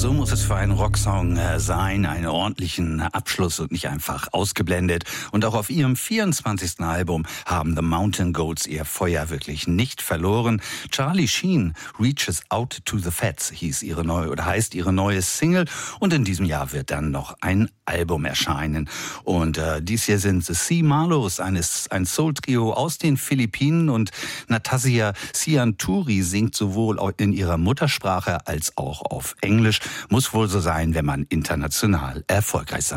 So muss es für einen Rocksong sein, einen ordentlichen Abschluss und nicht einfach ausgeblendet. Und auch auf ihrem 24. Album haben The Mountain Goats ihr Feuer wirklich nicht verloren. Charlie Sheen, Reaches Out to the Fats, heißt ihre neue Single. Und in diesem Jahr wird dann noch ein Album erscheinen. Und dies hier sind The Sea Marlows, ein Soul-Trio aus den Philippinen. Und Natassia Sianturi singt sowohl in ihrer Muttersprache als auch auf Englisch. Muss wohl so sein, wenn man international erfolgreich sein